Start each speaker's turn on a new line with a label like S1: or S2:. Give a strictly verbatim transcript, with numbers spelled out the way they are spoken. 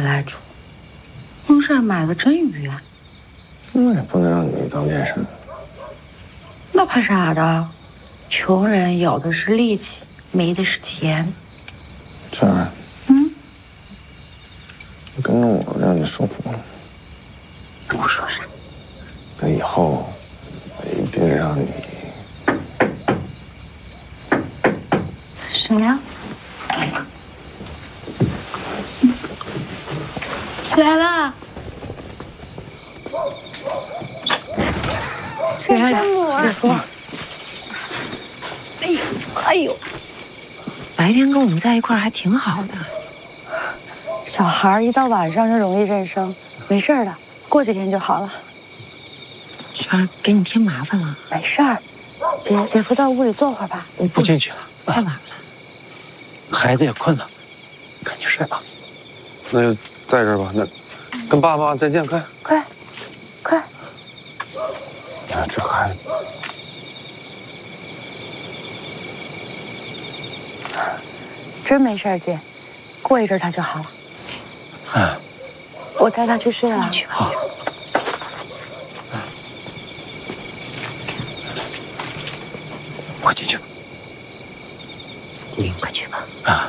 S1: 来住。风扇买的真远，
S2: 那也不能让你当电扇。
S1: 那怕啥的？穷人有的是力气，没的是钱。
S2: 这儿，
S1: 嗯，
S2: 跟着我让你舒服。
S1: 我说啥？
S2: 那以后我一定让你。
S1: 谁呀？来了。
S3: 谁来了？
S1: 姐夫。哎呦，哎呦，
S3: 白天跟我们在一块儿还挺好的。
S1: 小孩一到晚上就容易认生，没事的，过几天就好了。
S3: 娟儿给你添麻烦了。
S1: 没事儿，姐姐夫到屋里坐会儿吧。
S4: 我不进去了，
S3: 太晚了。
S4: 孩子也困了，赶紧睡吧。
S2: 那就在这儿吧。那跟爸爸妈妈再见，快
S1: 快，快！
S2: 哎，这孩子。
S1: 真没事儿，姐，过一阵他就好了。
S4: 嗯，
S1: 我带他去睡了。
S3: 你去吧。
S4: 我进去吧。
S3: 你快去吧。
S4: 啊。